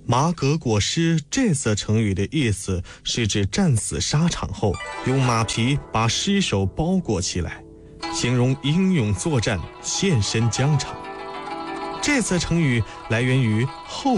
马革裹尸这则成语的意思是指战死沙场后，用马皮把尸首包裹起来，形容英勇作战，献身疆场。这则成语来源于后